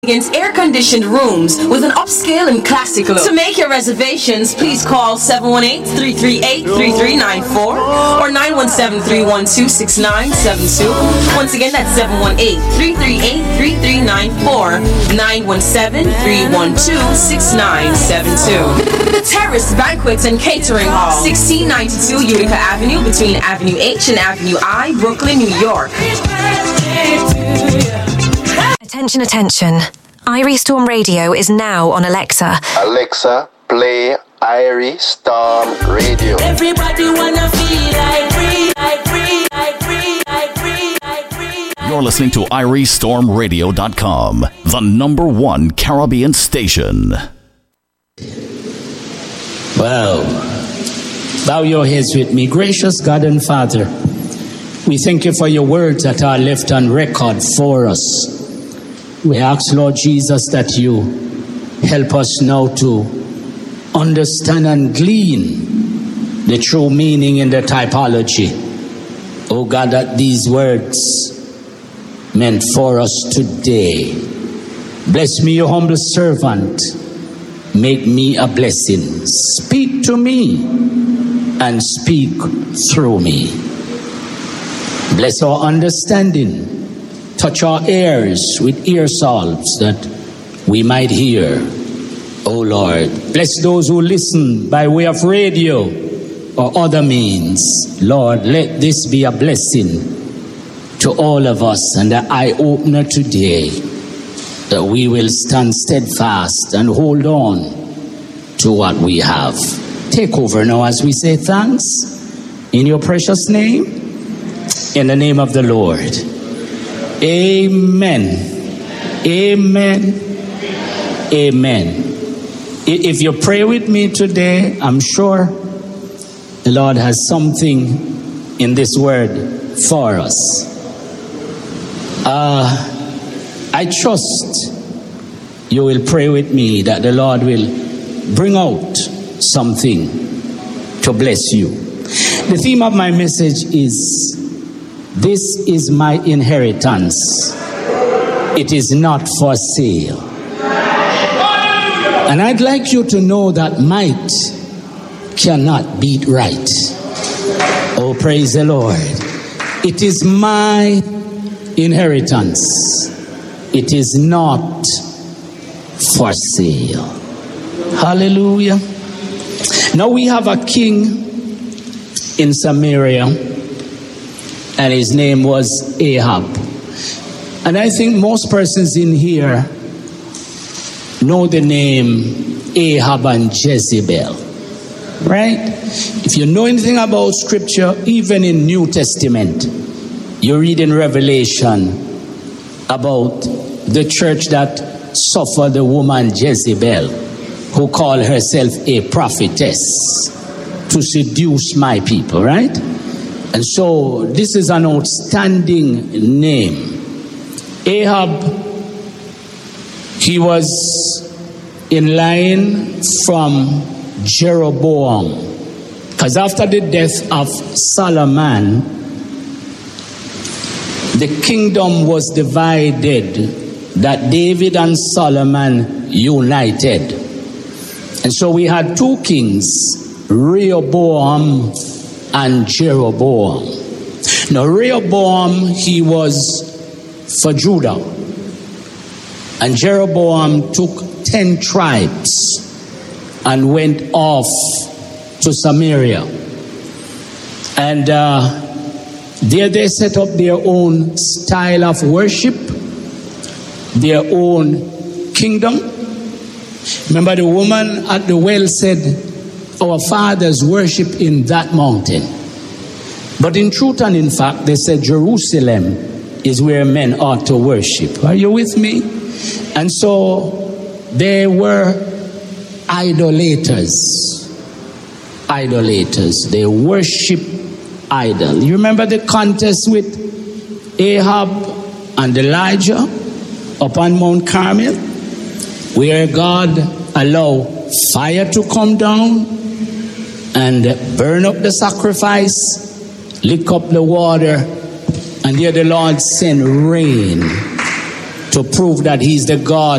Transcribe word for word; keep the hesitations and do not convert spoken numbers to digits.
Against air-conditioned rooms with an upscale and classic look. To make your reservations, please call seven one eight, three three eight, three three nine four or nine one seven, three one two, six nine seven two. Once again, that's seven one eight, three three eight, three three nine four, nine one seven, three one two, six nine seven two. The Terrace Banquets and Catering Hall, sixteen ninety-two Utica Avenue, between Avenue H and Avenue I, Brooklyn, New York. Attention, attention. Irie Storm Radio is now on Alexa. Alexa, play Irie Storm Radio. Everybody wanna feel like free, like free, like free, like free, like free. You're listening to Irie Storm Radio dot com, the number one Caribbean station. Well, bow your heads with me. Gracious God and Father, we thank you for your words that are left on record for us. We ask, Lord Jesus, that you help us now to understand and glean the true meaning in the typology. Oh God, that these words meant for us today. Bless me, your humble servant. Make me a blessing. Speak to me and speak through me. Bless our understanding. Touch our ears with ear salves that we might hear. Oh Lord, bless those who listen by way of radio or other means. Lord, let this be a blessing to all of us and an eye-opener today, that we will stand steadfast and hold on to what we have. Take over now as we say thanks in your precious name, in the name of the Lord. Amen. Amen. Amen. If you pray with me today, I'm sure the Lord has something in this word for us. Uh, I trust you will pray with me that the Lord will bring out something to bless you. The theme of my message is, this is my inheritance. It is not for sale. And I'd like you to know that might cannot beat right. Oh, praise the Lord. It is my inheritance. It is not for sale. Hallelujah. Now we have a king in Samaria, and his name was Ahab. And I think most persons in here know the name Ahab and Jezebel, right? If you know anything about scripture, even in New Testament, you read in Revelation about the church that suffered the woman Jezebel, who called herself a prophetess, to seduce my people, right? And so this is an outstanding name. Ahab, he was in line from Jeroboam. Because after the death of Solomon, the kingdom was divided, that David and Solomon united. And so we had two kings, Rehoboam and Jeroboam. Now Rehoboam, he was for Judah, and Jeroboam took ten tribes and went off to Samaria, and uh, there they set up their own style of worship, their own kingdom. Remember, the woman at the well said, our fathers worship in that mountain. But in truth and in fact, they said Jerusalem is where men ought to worship. Are you with me? And so they were idolaters. Idolaters. They worship idol. You remember the contest with Ahab and Elijah upon Mount Carmel, where God allowed fire to come down and burn up the sacrifice, lick up the water, and here the Lord sent rain to prove that he's the God